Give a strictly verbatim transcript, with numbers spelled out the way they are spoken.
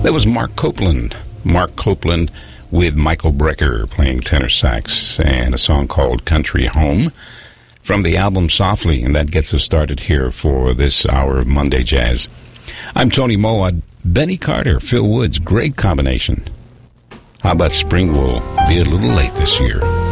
That was Mark Copeland. Mark Copeland with Michael Brecker playing tenor sax and a song called Country Home from the album Softly, and that gets us started here for this hour of Monday Jazz. I'm Tony Moa. Benny Carter, Phil Woods, great combination. How about Spring Wool? Be a little late this year.